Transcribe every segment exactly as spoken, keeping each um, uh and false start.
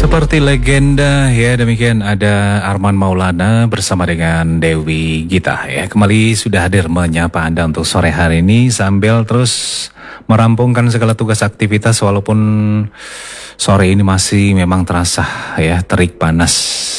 Seperti legenda ya, demikian ada Arman Maulana bersama dengan Dewi Gita ya. Kembali sudah hadir menyapa Anda untuk sore hari ini sambil terus merampungkan segala tugas aktivitas walaupun sore ini masih memang terasa ya terik panas.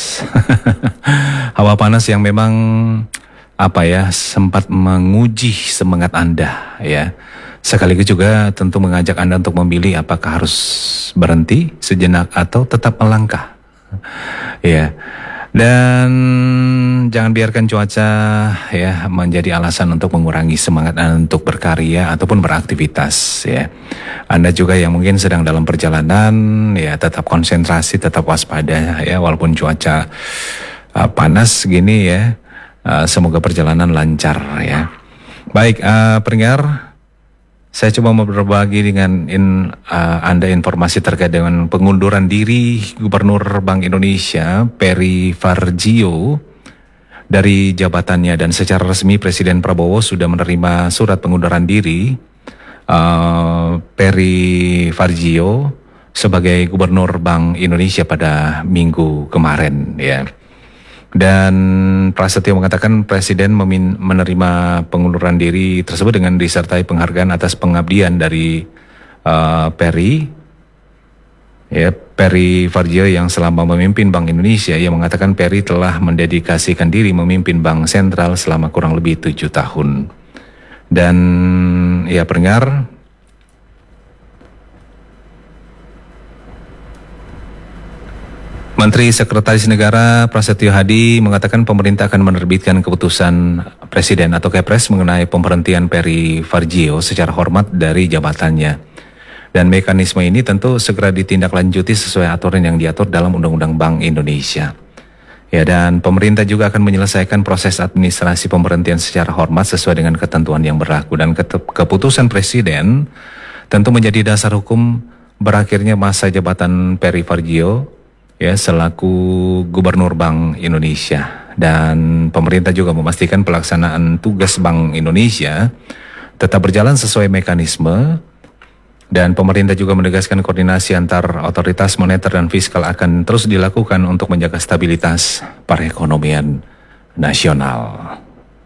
Hawa panas yang memang apa ya sempat menguji semangat Anda ya. Sekaligus juga tentu mengajak Anda untuk memilih apakah harus berhenti sejenak atau tetap melangkah. Ya. Dan jangan biarkan cuaca ya menjadi alasan untuk mengurangi semangat Anda untuk berkarya ataupun beraktivitas ya. Anda juga yang mungkin sedang dalam perjalanan ya tetap konsentrasi, tetap waspada ya walaupun cuaca uh, panas gini ya. Uh, semoga perjalanan lancar ya. Baik, uh, pendengar, saya coba mau berbagi dengan in, uh, Anda informasi terkait dengan pengunduran diri Gubernur Bank Indonesia Peri Warjio dari jabatannya, dan secara resmi Presiden Prabowo sudah menerima surat pengunduran diri uh, Peri Warjio sebagai Gubernur Bank Indonesia pada minggu kemarin ya. Dan Prasetyo mengatakan Presiden memin- menerima pengunduran diri tersebut dengan disertai penghargaan atas pengabdian dari uh, Peri, ya, Peri Warjio yang selama memimpin Bank Indonesia. Ia mengatakan Peri telah mendedikasikan diri memimpin Bank Sentral selama kurang lebih tujuh tahun. Dan ya pendengar, Menteri Sekretaris Negara Prasetyo Hadi mengatakan pemerintah akan menerbitkan keputusan Presiden atau Kepres mengenai pemberhentian Peri Warjio secara hormat dari jabatannya. Dan mekanisme ini tentu segera ditindaklanjuti sesuai aturan yang diatur dalam Undang-Undang Bank Indonesia. Ya, dan pemerintah juga akan menyelesaikan proses administrasi pemberhentian secara hormat sesuai dengan ketentuan yang berlaku. Dan keputusan Presiden tentu menjadi dasar hukum berakhirnya masa jabatan Peri Warjio ya selaku Gubernur Bank Indonesia. Dan pemerintah juga memastikan pelaksanaan tugas Bank Indonesia tetap berjalan sesuai mekanisme, dan pemerintah juga menegaskan koordinasi antar otoritas moneter dan fiskal akan terus dilakukan untuk menjaga stabilitas perekonomian nasional.